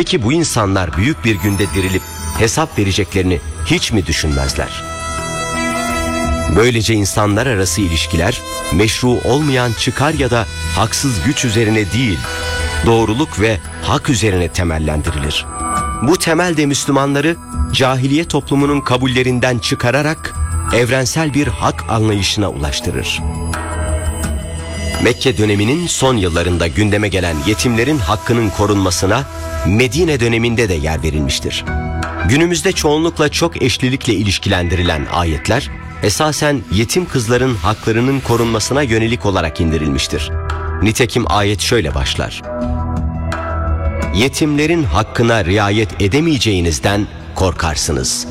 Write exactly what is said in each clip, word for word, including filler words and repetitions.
Peki bu insanlar büyük bir günde dirilip hesap vereceklerini hiç mi düşünmezler? Böylece insanlar arası ilişkiler meşru olmayan çıkar ya da haksız güç üzerine değil, doğruluk ve hak üzerine temellendirilir. Bu temel de Müslümanları cahiliye toplumunun kabullerinden çıkararak evrensel bir hak anlayışına ulaştırır. Mekke döneminin son yıllarında gündeme gelen yetimlerin hakkının korunmasına Medine döneminde de yer verilmiştir. Günümüzde çoğunlukla çok eşlilikle ilişkilendirilen ayetler esasen yetim kızların haklarının korunmasına yönelik olarak indirilmiştir. Nitekim ayet şöyle başlar: yetimlerin hakkına riayet edemeyeceğinizden korkarsınız.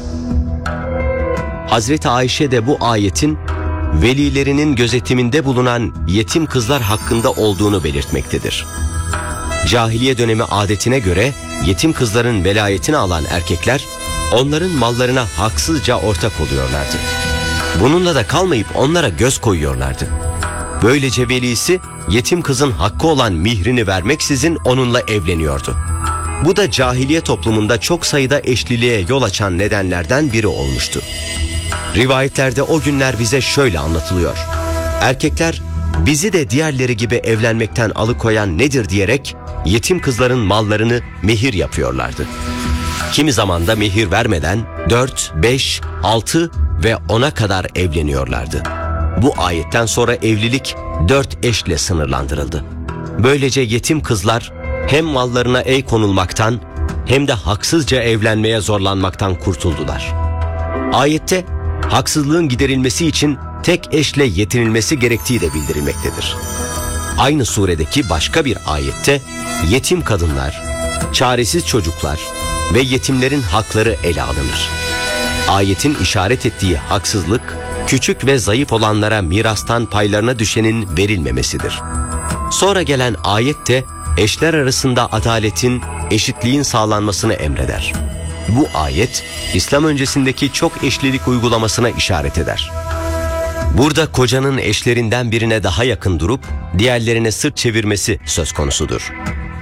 Hazreti Ayşe de bu ayetin velilerinin gözetiminde bulunan yetim kızlar hakkında olduğunu belirtmektedir. Cahiliye dönemi adetine göre yetim kızların velayetini alan erkekler onların mallarına haksızca ortak oluyorlardı. Bununla da kalmayıp onlara göz koyuyorlardı. Böylece velisi yetim kızın hakkı olan mihrini vermeksizin onunla evleniyordu. Bu da cahiliye toplumunda çok sayıda eşliliğe yol açan nedenlerden biri olmuştu. Rivayetlerde o günler bize şöyle anlatılıyor: erkekler bizi de diğerleri gibi evlenmekten alıkoyan nedir diyerek yetim kızların mallarını mehir yapıyorlardı. Kimi zaman da mehir vermeden dört, beş, altı ve ona kadar evleniyorlardı. Bu ayetten sonra evlilik dört eşle sınırlandırıldı. Böylece yetim kızlar hem mallarına el konulmaktan hem de haksızca evlenmeye zorlanmaktan kurtuldular. Ayette haksızlığın giderilmesi için tek eşle yetinilmesi gerektiği de bildirilmektedir. Aynı suredeki başka bir ayette yetim kadınlar, çaresiz çocuklar ve yetimlerin hakları ele alınır. Ayetin işaret ettiği haksızlık, küçük ve zayıf olanlara mirastan paylarına düşenin verilmemesidir. Sonra gelen ayette eşler arasında adaletin, eşitliğin sağlanmasını emreder. Bu ayet, İslam öncesindeki çok eşlilik uygulamasına işaret eder. Burada kocanın eşlerinden birine daha yakın durup diğerlerine sırt çevirmesi söz konusudur.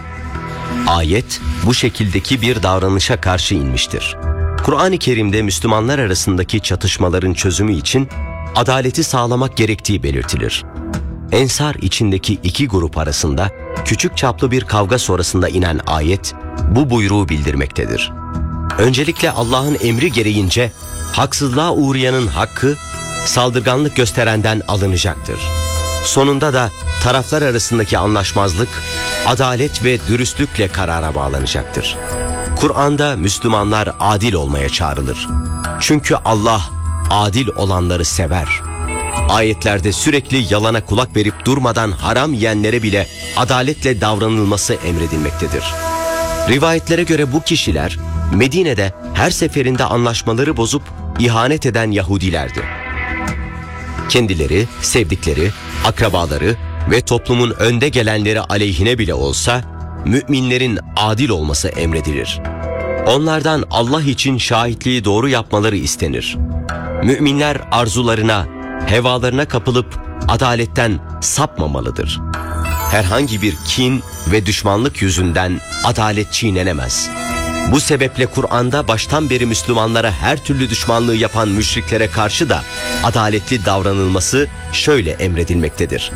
Ayet bu şekildeki bir davranışa karşı inmiştir. Kur'an-ı Kerim'de Müslümanlar arasındaki çatışmaların çözümü için adaleti sağlamak gerektiği belirtilir. Ensar içindeki iki grup arasında küçük çaplı bir kavga sonrasında inen ayet bu buyruğu bildirmektedir. Öncelikle Allah'ın emri gereğince haksızlığa uğrayanın hakkı saldırganlık gösterenden alınacaktır. Sonunda da taraflar arasındaki anlaşmazlık adalet ve dürüstlükle karara bağlanacaktır. Kur'an'da Müslümanlar adil olmaya çağrılır. Çünkü Allah adil olanları sever. Ayetlerde sürekli yalana kulak verip durmadan haram yiyenlere bile adaletle davranılması emredilmektedir. Rivayetlere göre bu kişiler Medine'de her seferinde anlaşmaları bozup ihanet eden Yahudilerdi. Kendileri, sevdikleri, akrabaları ve toplumun önde gelenleri aleyhine bile olsa müminlerin adil olması emredilir. Onlardan Allah için şahitliği doğru yapmaları istenir. Müminler arzularına, hevalarına kapılıp adaletten sapmamalıdır. Herhangi bir kin ve düşmanlık yüzünden adalet çiğnenemez. Bu sebeple Kur'an'da baştan beri Müslümanlara her türlü düşmanlığı yapan müşriklere karşı da adaletli davranılması şöyle emredilmektedir: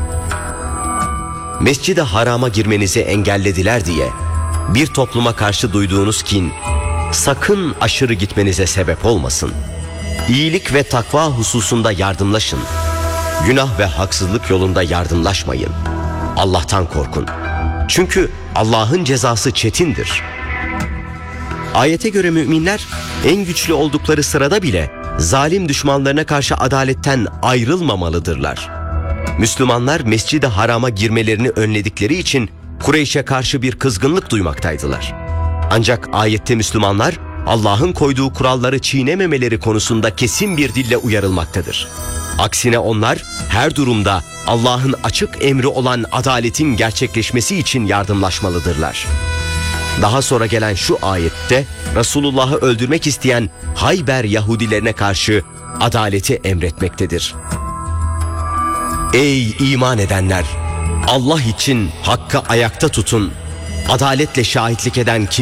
Mescid-i Haram'a girmenizi engellediler diye bir topluma karşı duyduğunuz kin sakın aşırı gitmenize sebep olmasın. İyilik ve takva hususunda yardımlaşın. Günah ve haksızlık yolunda yardımlaşmayın. Allah'tan korkun. Çünkü Allah'ın cezası çetindir. Ayete göre müminler en güçlü oldukları sırada bile zalim düşmanlarına karşı adaletten ayrılmamalıdırlar. Müslümanlar Mescid-i Haram'a girmelerini önledikleri için Kureyş'e karşı bir kızgınlık duymaktaydılar. Ancak ayette Müslümanlar Allah'ın koyduğu kuralları çiğnememeleri konusunda kesin bir dille uyarılmaktadır. Aksine onlar her durumda Allah'ın açık emri olan adaletin gerçekleşmesi için yardımlaşmalıdırlar. Daha sonra gelen şu ayette Resulullah'ı öldürmek isteyen Hayber Yahudilerine karşı adaleti emretmektedir. Ey iman edenler! Allah için hakkı ayakta tutun. Adaletle şahitlik eden kim